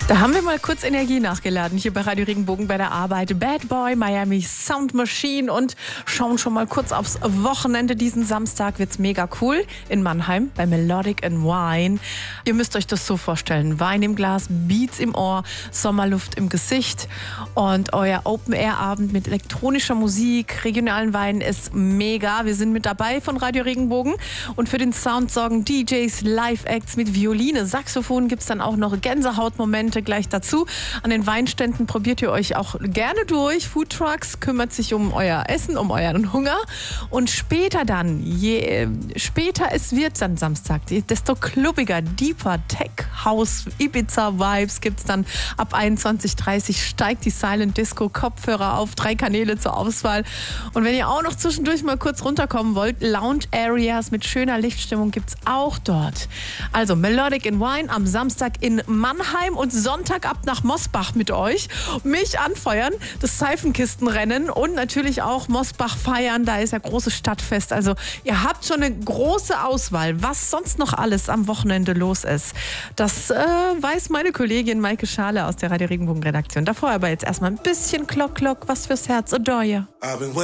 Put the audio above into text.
Da haben wir mal kurz Energie nachgeladen hier bei Radio Regenbogen bei der Arbeit. Bad Boy, Miami Sound Machine und schauen schon mal kurz aufs Wochenende. Diesen Samstag wird's mega cool in Mannheim bei Melodic and Wine. Ihr müsst euch das so vorstellen. Wein im Glas, Beats im Ohr, Sommerluft im Gesicht und euer Open-Air-Abend mit elektronischer Musik, regionalen Weinen ist mega. Wir sind mit dabei von Radio Regenbogen und für den Sound sorgen DJs, Live-Acts mit Violine, Saxophon gibt's dann auch noch Gänsehautmomente gleich dazu. An den Weinständen probiert ihr euch auch gerne durch. Foodtrucks kümmert sich um euer Essen, um euren Hunger. Und später dann, je später es wird dann Samstag, desto klubbiger, deeper Tech, House, Ibiza-Vibes gibt's dann ab 21:30 steigt die Silent Disco, Kopfhörer auf, 3 Kanäle zur Auswahl. Und wenn ihr auch noch zwischendurch mal kurz runterkommen wollt, Lounge Areas mit schöner Lichtstimmung gibt's auch dort. Also Melodic and Wine am Samstag in Mannheim und Sonntag ab nach Mosbach mit euch. Mich anfeuern, das Seifenkistenrennen und natürlich auch Mosbach feiern. Da ist ja großes Stadtfest. Also ihr habt schon eine große Auswahl, was sonst noch alles am Wochenende los ist. Das weiß meine Kollegin Maike Schale aus der Radio Regenbogen Redaktion. Davor aber jetzt erstmal ein bisschen Klock, was fürs Herz. Adore you.